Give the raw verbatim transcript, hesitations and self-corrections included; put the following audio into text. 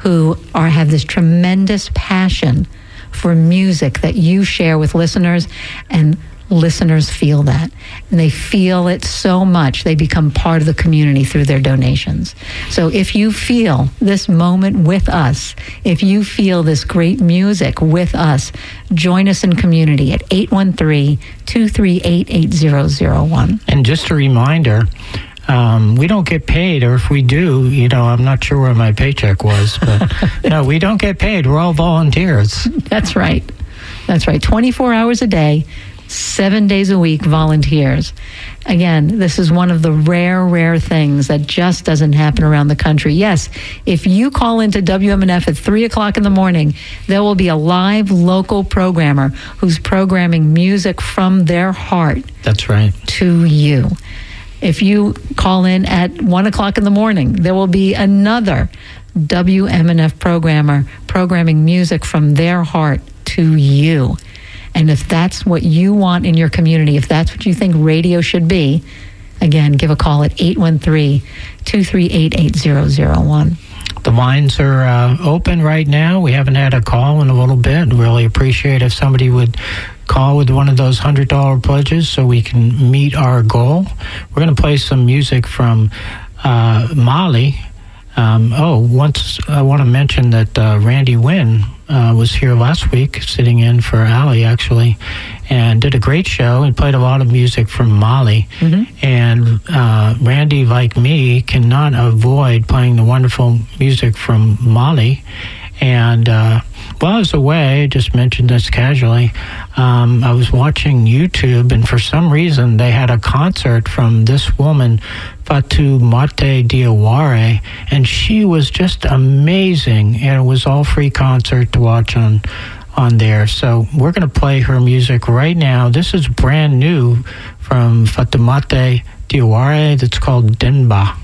who are have this tremendous passion for music that you share with listeners, and listeners feel that, and they feel it so much they become part of the community through their donations. So if you feel this moment with us, if you feel this great music with us, join us in community at eight one three, two three eight, eight zero zero one. And just a reminder, Um, we don't get paid, or if we do, you know, I'm not sure where my paycheck was, but no, we don't get paid. We're all volunteers. That's right. That's right. twenty-four hours a day, seven days a week, volunteers. Again, this is one of the rare, rare things that just doesn't happen around the country. Yes, if you call into W M N F at three o'clock in the morning, there will be a live local programmer who's programming music from their heart. That's right. To you. If you call in at one o'clock in the morning, there will be another W M N F programmer programming music from their heart to you. And if that's what you want in your community, if that's what you think radio should be, again, give a call at eight one three, two three eight, eight zero zero one. The lines are uh, open right now. We haven't had a call in a little bit. Really appreciate if somebody would call with one of those one hundred dollars pledges so we can meet our goal. We're going to play some music from uh, Mali. Um, oh, once I want to mention that uh, Randy Wynn uh, was here last week, sitting in for Ali, actually, and did a great show and played a lot of music from Mali. Mm-hmm. And uh, Randy, like me, cannot avoid playing the wonderful music from Mali. And uh, while I was away, I just mentioned this casually, um, I was watching YouTube, and for some reason they had a concert from this woman, Fatoumata Diawara, and she was just amazing, and it was all free concert to watch on on there. So we're going to play her music right now. This is brand new from Fatoumata Diawara. That's called Denba.